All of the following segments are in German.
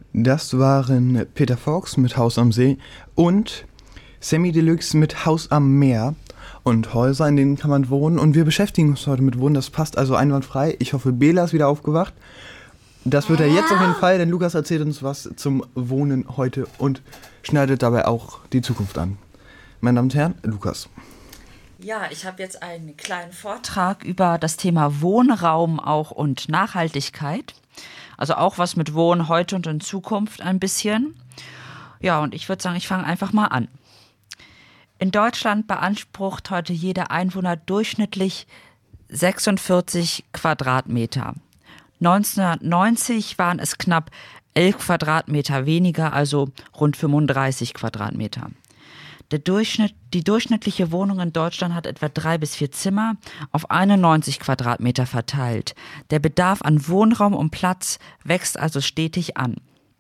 Das waren Peter Fox mit Haus am See und Samy Deluxe mit Haus am Meer. Und Häuser, in denen kann man wohnen. Und wir beschäftigen uns heute mit Wohnen. Das passt also einwandfrei. Ich hoffe, Bela ist wieder aufgewacht. Das wird er jetzt auf jeden Fall, denn Lukas erzählt uns was zum Wohnen heute und schneidet dabei auch die Zukunft an. Meine Damen und Herren, Lukas. Ja, ich habe jetzt einen kleinen Vortrag über das Thema Wohnraum auch und Nachhaltigkeit. Also auch was mit Wohnen heute und in Zukunft ein bisschen. Ja, und ich würde sagen, ich fange einfach mal an. In Deutschland beansprucht heute jeder Einwohner durchschnittlich 46 Quadratmeter. 1990 waren es knapp 11 Quadratmeter weniger, also rund 35 Quadratmeter. Die durchschnittliche Wohnung in Deutschland hat etwa 3 bis 4 Zimmer auf 91 Quadratmeter verteilt. Der Bedarf an Wohnraum und Platz wächst also stetig an.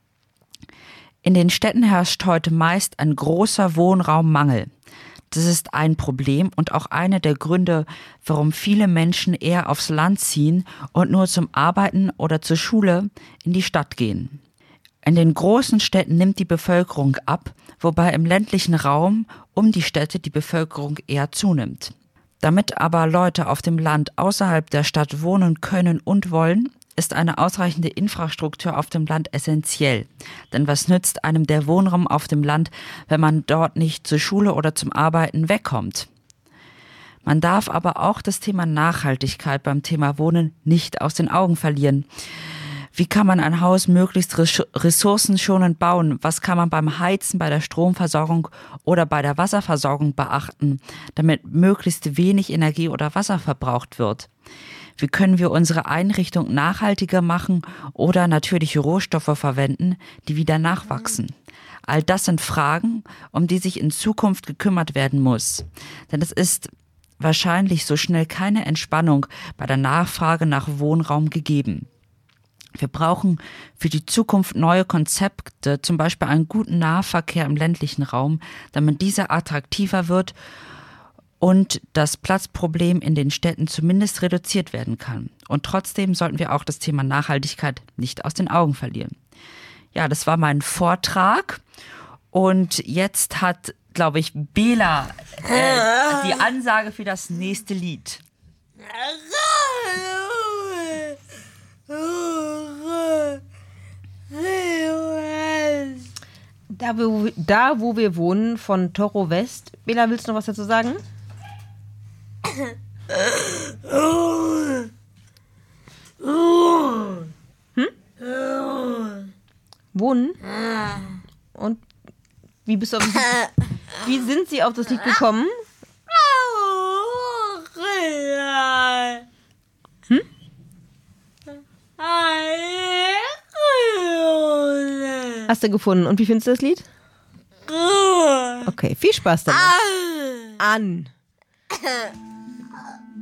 In den Städten herrscht heute meist ein großer Wohnraummangel. Das ist ein Problem und auch einer der Gründe, warum viele Menschen eher aufs Land ziehen und nur zum Arbeiten oder zur Schule in die Stadt gehen. In den großen Städten nimmt die Bevölkerung ab, wobei im ländlichen Raum um die Städte die Bevölkerung eher zunimmt. Damit aber Leute auf dem Land außerhalb der Stadt wohnen können und wollen, ist eine ausreichende Infrastruktur auf dem Land essentiell. Denn was nützt einem der Wohnraum auf dem Land, wenn man dort nicht zur Schule oder zum Arbeiten wegkommt? Man darf aber auch das Thema Nachhaltigkeit beim Thema Wohnen nicht aus den Augen verlieren. Wie kann man ein Haus möglichst ressourcenschonend bauen? Was kann man beim Heizen, bei der Stromversorgung oder bei der Wasserversorgung beachten, damit möglichst wenig Energie oder Wasser verbraucht wird? Wie können wir unsere Einrichtung nachhaltiger machen oder natürliche Rohstoffe verwenden, die wieder nachwachsen? All das sind Fragen, um die sich in Zukunft gekümmert werden muss. Denn es ist wahrscheinlich so schnell keine Entspannung bei der Nachfrage nach Wohnraum gegeben. Wir brauchen für die Zukunft neue Konzepte, zum Beispiel einen guten Nahverkehr im ländlichen Raum, damit dieser attraktiver wird und das Platzproblem in den Städten zumindest reduziert werden kann. Und trotzdem sollten wir auch das Thema Nachhaltigkeit nicht aus den Augen verlieren. Ja, das war mein Vortrag. Und jetzt hat, glaube ich, Bela die Ansage für das nächste Lied. Da, wo wir wohnen, von Toro West. Bela, willst du noch was dazu sagen? Wohnen? Und wie sind Sie auf das Lied gekommen? Hast du gefunden. Und wie findest du das Lied? Okay, viel Spaß damit. An.